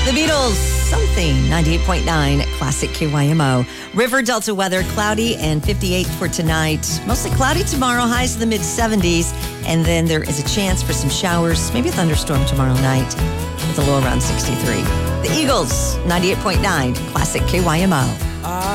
The Beatles, something, 98.9 Classic KYMO. River Delta weather, cloudy and 58 for tonight. Mostly cloudy tomorrow, highs in the mid-70s. And then there is a chance for some showers, maybe a thunderstorm tomorrow night with a low around 63. The Eagles, 98.9 Classic KYMO.